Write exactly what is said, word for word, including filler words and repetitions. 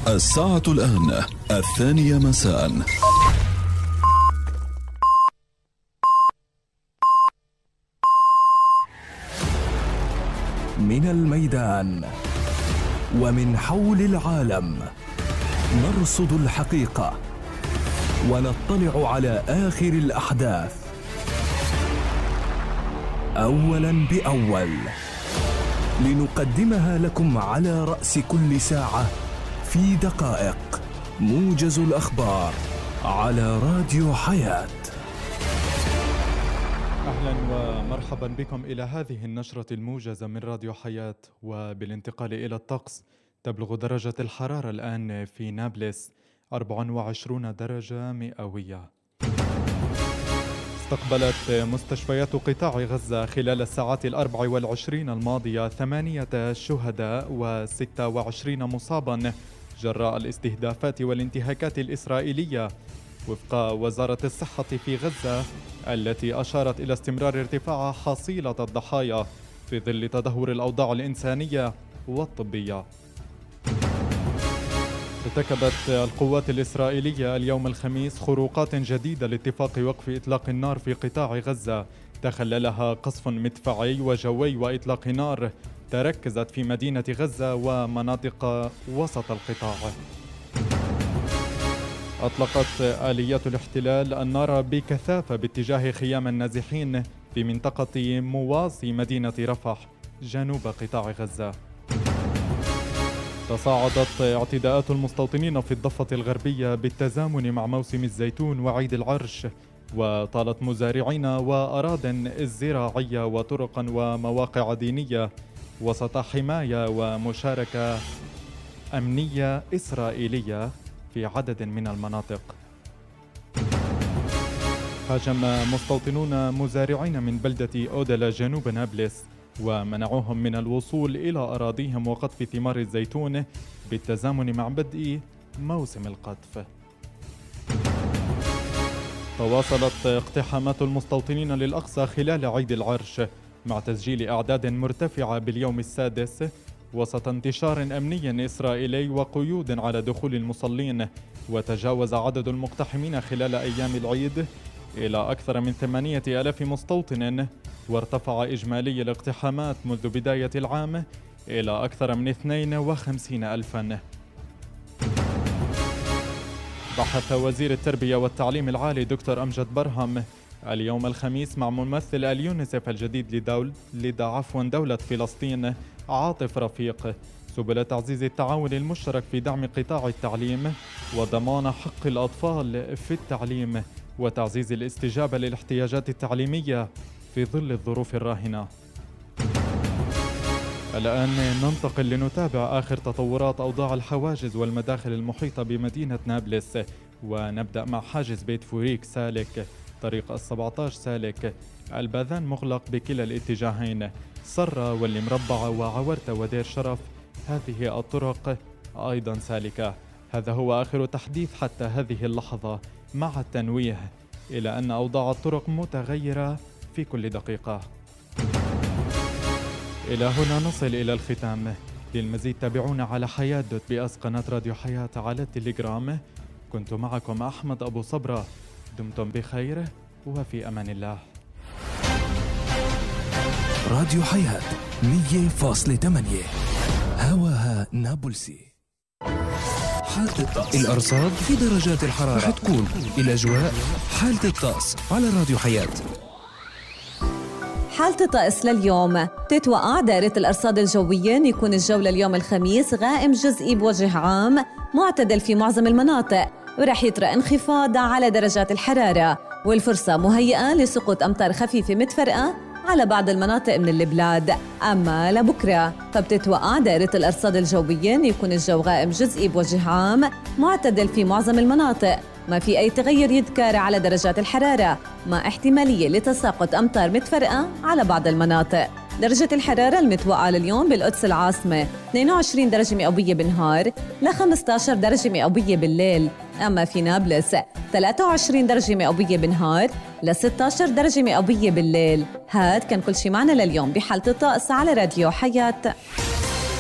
الساعة الآن الثانية مساء. من الميدان ومن حول العالم نرصد الحقيقة ونطلع على آخر الأحداث أولاً بأول، لنقدمها لكم على رأس كل ساعة في دقائق. موجز الأخبار على راديو حياة. أهلا ومرحبا بكم إلى هذه النشرة الموجزة من راديو حياة. وبالانتقال إلى الطقس، تبلغ درجة الحرارة الآن في نابلس أربعة وعشرين درجة مئوية. استقبلت مستشفيات قطاع غزة خلال الساعات الأربع والعشرين الماضية ثمانية شهداء وستة وعشرين مصابا جراء الاستهدافات والانتهاكات الإسرائيلية، وفق وزارة الصحة في غزة، التي أشارت إلى استمرار ارتفاع حصيلة الضحايا في ظل تدهور الأوضاع الإنسانية والطبية. ارتكبت القوات الإسرائيلية اليوم الخميس خروقات جديدة لاتفاق وقف إطلاق النار في قطاع غزة، تخللها قصف مدفعي وجوي وإطلاق نار تركزت في مدينة غزة ومناطق وسط القطاع. أطلقت آليات الاحتلال النار بكثافة باتجاه خيام النازحين في منطقة مواصي مدينة رفح جنوب قطاع غزة. تصاعدت اعتداءات المستوطنين في الضفة الغربية بالتزامن مع موسم الزيتون وعيد العرش، وطالت مزارعين وأراضٍ زراعية وطرقا ومواقع دينية وسط حماية ومشاركة أمنية إسرائيلية في عدد من المناطق. هاجم مستوطنون مزارعين من بلدة أودلا جنوب نابلس ومنعوهم من الوصول إلى أراضيهم وقطف ثمار الزيتون بالتزامن مع بدء موسم القطف. تواصلت اقتحامات المستوطنين للأقصى خلال عيد العرش، مع تسجيل أعداد مرتفعة باليوم السادس وسط انتشار أمني إسرائيلي وقيود على دخول المصلين. وتجاوز عدد المقتحمين خلال أيام العيد إلى أكثر من ثمانية آلاف مستوطن، وارتفع إجمالي الاقتحامات منذ بداية العام إلى أكثر من اثنين وخمسين ألفاً. بحث وزير التربية والتعليم العالي دكتور أمجد برهم اليوم الخميس مع ممثل اليونيسف الجديد لدول لدى عفوا دولة فلسطين عاطف رفيق سبل تعزيز التعاون المشترك في دعم قطاع التعليم وضمان حق الأطفال في التعليم وتعزيز الاستجابة للاحتياجات التعليمية في ظل الظروف الراهنة. الآن ننتقل لنتابع آخر تطورات أوضاع الحواجز والمداخل المحيطة بمدينة نابلس، ونبدأ مع حاجز بيت فوريك سالك، طريق السبعة عشر سالك، الباذان مغلق بكلا الاتجاهين، صرة والمربعة وعورتة ودير شرف هذه الطرق أيضا سالكة. هذا هو آخر تحديث حتى هذه اللحظة، مع التنويه إلى أن أوضاع الطرق متغيرة في كل دقيقة. إلى هنا نصل إلى الختام. للمزيد تابعونا على حياة دوت بي اس قناة راديو حياة على التليجرام. كنت معكم أحمد أبو صبرة، دمتم بخير وفي أمان الله. راديو حياة مية فاصلة ثمانية هواها نابلسي. حالة الطقس، الأرصاد في درجات الحرارة رح تكون الأجواء. حالة الطقس على راديو حياة. حالة الطقس لليوم، تتوقع دائرة الأرصاد الجوية أن يكون الجو لليوم الخميس غائم جزئي بوجه عام، معتدل في معظم المناطق، ورح يطرأ انخفاض على درجات الحرارة، والفرصة مهيئة لسقوط أمطار خفيفة متفرقة على بعض المناطق من البلاد. أما لبكرة فبتتوقع دائرة الأرصاد الجوية أن يكون الجو غائم جزئي بوجه عام، معتدل في معظم المناطق، ما في أي تغير يذكر على درجات الحرارة، مع احتمالية لتساقط أمطار متفرقة على بعض المناطق. درجة الحرارة المتوقعة لليوم بالقدس العاصمة اثنين وعشرين درجة مئوية بالنهار ل خمسة عشر درجة مئوية بالليل. أما في نابلس ثلاثة وعشرين درجة مئوية بالنهار ل ستة عشر درجة مئوية بالليل. هاد كان كل شي معنا لليوم بحالة الطقس على راديو حياة.